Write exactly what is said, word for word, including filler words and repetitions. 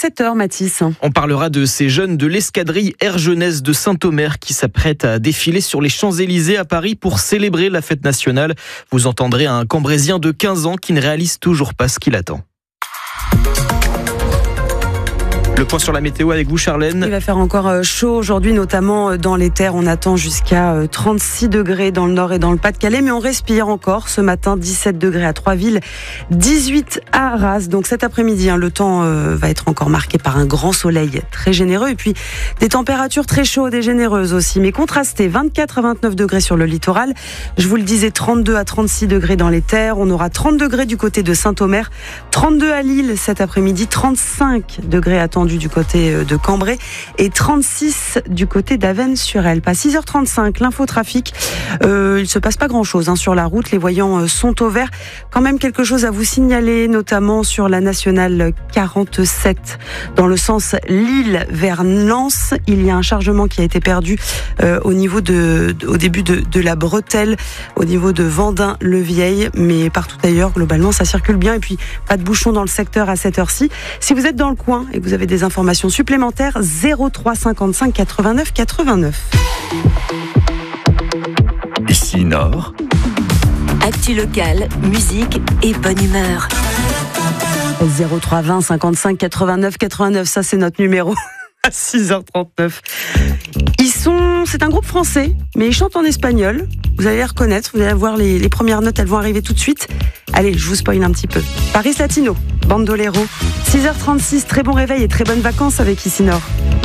sept heures, Mathis. On parlera de ces jeunes de l'escadrille Air Jeunesse de Saint-Omer qui s'apprêtent à défiler sur les Champs-Élysées à Paris pour célébrer la fête nationale. Vous entendrez un Cambrésien de quinze ans qui ne réalise toujours pas ce qu'il attend. Le point sur la météo avec vous, Charlène. Il va faire encore chaud aujourd'hui, notamment dans les terres. On attend jusqu'à trente-six degrés dans le nord et dans le Pas-de-Calais, mais on respire encore ce matin. dix-sept degrés à Troisville, dix-huit à Arras. Donc cet après-midi, hein, le temps euh, va être encore marqué par un grand soleil très généreux et puis des températures très chaudes et généreuses aussi, mais contrastées. vingt-quatre à vingt-neuf degrés sur le littoral. Je vous le disais, trente-deux à trente-six degrés dans les terres. On aura trente degrés du côté de Saint-Omer, trente-deux à Lille cet après-midi, trente-cinq degrés attendus du côté de Cambrai et trente-six du côté d'Avesnes-sur-Helpe. À six heures trente-cinq, l'infotrafic, euh, il se passe pas grand-chose hein, sur la route. Les voyants sont au vert. Quand même quelque chose à vous signaler, notamment sur la nationale quarante-sept, dans le sens Lille vers Lens. Il y a un chargement qui a été perdu euh, au niveau de, au début de, de la bretelle, au niveau de Vendin-le-Vieil, mais partout ailleurs, globalement, ça circule bien. Et puis, pas de bouchon dans le secteur à cette heure-ci. Si vous êtes dans le coin et que vous avez des informations supplémentaires, zéro trois cinquante-cinq quatre-vingt-neuf quatre-vingt-neuf. Ici Nord. Actu locale, musique et bonne humeur. zéro trois vingt cinquante-cinq quatre-vingt-neuf quatre-vingt-neuf, ça c'est notre numéro à six heures trente-neuf. Ils sont, c'est un groupe français, mais ils chantent en espagnol. Vous allez les reconnaître, vous allez voir les, les premières notes, elles vont arriver tout de suite. Allez, je vous spoil un petit peu. Paris Latino, Bandolero, six heures trente-six, très bon réveil et très bonnes vacances avec Ici Nord.